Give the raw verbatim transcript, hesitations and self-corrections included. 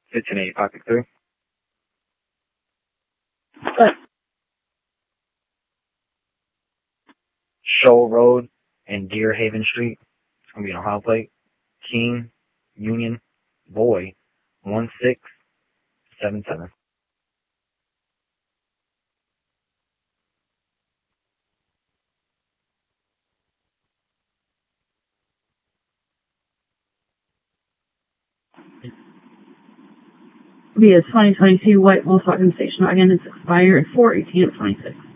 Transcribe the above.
fifteen eighty Pocket through. What? Shoal Road and Deer Haven Street. It's going to be an Ohio plate. King, Union, Boy, one six seven seven. Be a twenty twenty-two white Volkswagen station wagon. It's expired four eighteen of twenty-six.